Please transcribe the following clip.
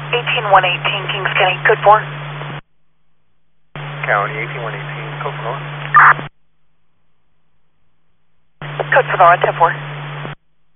18118, Kings County, code 4. County 18118, code for North. Code for North, 10-4.